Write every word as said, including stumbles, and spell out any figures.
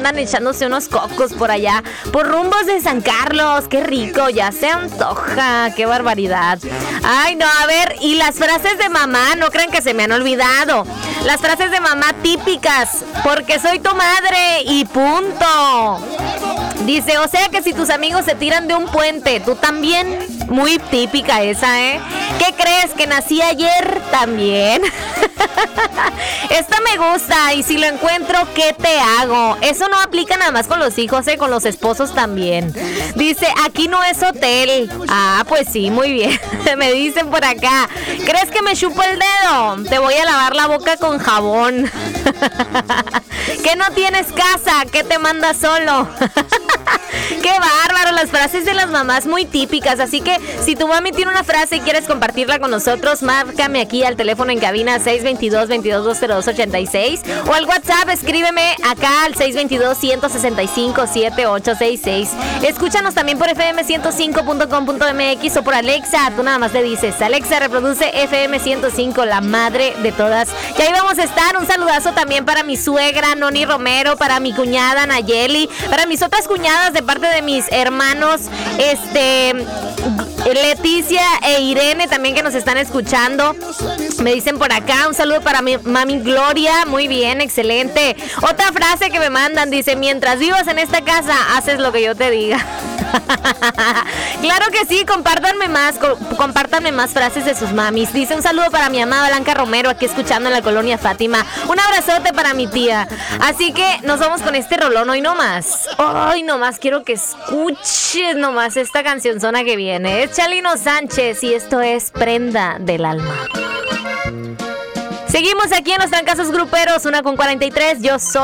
andan echándose unos cocos por allá, por rumbos de San Carlos. Qué rico, ya se antoja, qué barbaridad. Ay, no, a ver, y las frases de mamá, no crean que se me han olvidado. Las frases de mamá típicas, porque soy tu madre y punto. Dice, o sea que si tus amigos se tiran de un puente, tú también. Muy típica esa, ¿eh? ¿Qué crees? ¿Que nací ayer? También. Esta me gusta, y si lo encuentro, ¿qué te hago? Eso no aplica nada más con los hijos, ¿eh? Con los esposos también. Dice, aquí no es hotel. Ah, pues sí, muy bien. Me dicen por acá, ¿crees que me chupo el dedo? Te voy a lavar la boca con jabón. ¿Que no tienes casa? ¿Qué te manda solo? ¡Qué bárbaro! Las frases de las mamás muy típicas. Así que si tu mami tiene una frase y quieres compartirla con nosotros, márcame aquí al teléfono en cabina seis dos dos, veintidós, doscientos ochenta y seis o al WhatsApp, escríbeme acá al seis dos dos, ciento sesenta y cinco, setenta y ocho sesenta y seis. Escúchanos también por efe eme ciento cinco punto com punto eme equis o por Alexa. Tú nada más le dices, Alexa, reproduce efe eme ciento cinco, la madre de todas. Y ahí vamos a estar. Un saludazo también para mi suegra, Noni Romero, para mi cuñada, Nayeli, para mis otras cuñadas de parte de mis hermanos, este, Leticia e Irene también, que nos están escuchando. Me dicen por acá, un saludo para mi mami Gloria. Muy bien, excelente. Otra frase que me mandan, dice, mientras vivas en esta casa, haces lo que yo te diga. Claro que sí, compártanme más, co- compártanme más frases de sus mamis. Dice, un saludo para mi amada Blanca Romero, aquí escuchando en la colonia Fátima. Un abrazote para mi tía. Así que nos vamos con este rolón hoy nomás. Hoy nomás quiero que escuches nomás esta cancionzona que viene. Es Chalino Sánchez y esto es Prenda del Alma. Seguimos aquí en los Trancazos Gruperos, una con cuarenta y tres. Yo soy